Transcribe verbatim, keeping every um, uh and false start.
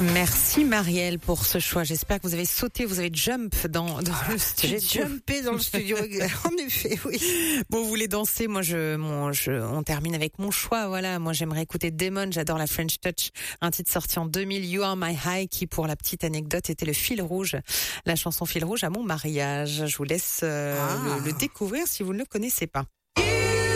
Merci Marielle pour ce choix. J'espère que vous avez sauté, vous avez jump dans, dans le studio. J'ai jumpé dans le studio. En effet, oui. Bon, vous voulez danser? Moi, je, mon, je, on termine avec mon choix. Voilà. Moi, j'aimerais écouter Damon. J'adore la French Touch. Un titre sorti en deux mille, You Are My High, qui, pour la petite anecdote, était le fil rouge. La chanson fil rouge à mon mariage. Je vous laisse euh, ah. le, le découvrir si vous ne le connaissez pas.